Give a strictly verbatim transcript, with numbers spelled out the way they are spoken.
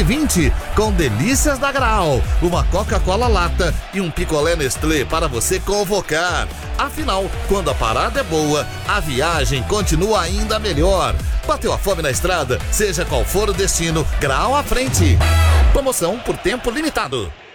e vinte, com delícias da Graal, uma Coca-Cola lata e um picolé Nestlé para você convocar. Afinal, quando a parada é boa, a viagem continua ainda melhor. Bateu a fome na estrada? Seja qual for o destino, Graal à frente. Promoção por tempo limitado.